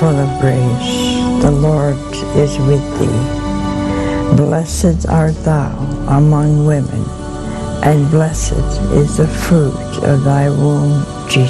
full of grace. The Lord is with thee. Blessed art thou among women, and blessed is the fruit of thy womb, Jesus.